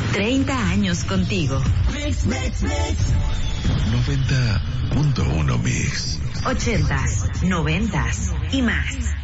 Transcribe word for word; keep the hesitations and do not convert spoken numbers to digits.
treinta años contigo. Mix, mix, mix. noventa punto uno Mix. ochentas, noventas y más.